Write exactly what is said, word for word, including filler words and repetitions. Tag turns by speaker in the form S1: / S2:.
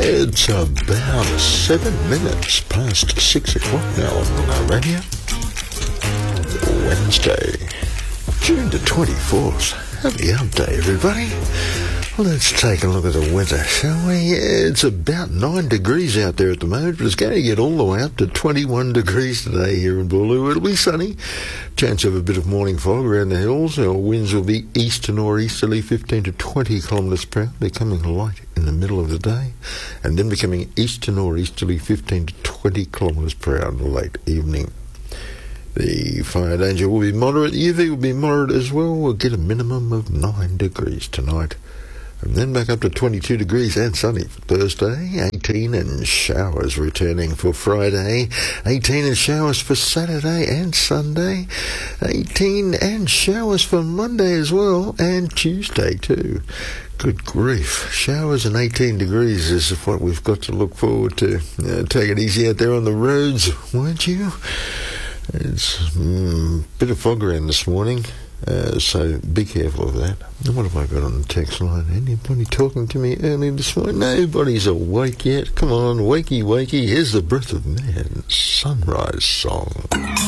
S1: It's about seven minutes past six o'clock now on our radio. Wednesday, June the twenty-fourth. Happy hump day, everybody. Let's take a look at the weather, shall we? It's about nine degrees out there at the moment, but it's going to get all the way up to twenty-one degrees today here in Boolaloo. It'll be sunny. Chance of a bit of morning fog around the hills. Our winds will be east to northeasterly, fifteen to twenty kilometres per hour. They're coming light in the middle of the day, and then becoming east to northeasterly, fifteen to twenty kilometres per hour in the late evening. The fire danger will be moderate. The U V will be moderate as well. We'll get a minimum of nine degrees tonight. And then back up to twenty-two degrees and sunny for Thursday, eighteen and showers returning for Friday, eighteen and showers for Saturday and Sunday, eighteen and showers for Monday as well, and Tuesday too. Good grief. Showers and eighteen degrees is what we've got to look forward to. Uh, take it easy out there on the roads, won't you? It's a mm, bit of fog around this morning. Uh, so be careful of that. And what have I got on the text line? Anybody talking to me early this morning? Nobody's awake yet. Come on, wakey, wakey. Here's the Breath of Man Sunrise Song.